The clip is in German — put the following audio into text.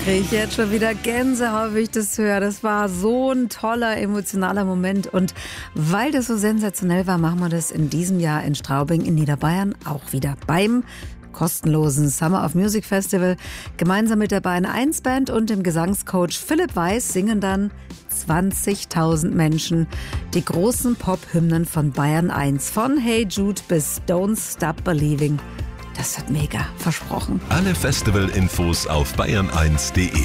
kriege ich jetzt schon wieder Gänsehaut, wie ich das höre. Das war so ein toller, emotionaler Moment. Und weil das so sensationell war, machen wir das in diesem Jahr in Straubing in Niederbayern auch wieder beim kostenlosen Summer of Music Festival. Gemeinsam mit der Bayern 1 Band und dem Gesangscoach Philipp Weiß singen dann 20.000 Menschen die großen Pop-Hymnen von Bayern 1. Von Hey Jude bis Don't Stop Believing. Das wird mega, versprochen. Alle Festival-Infos auf bayern1.de.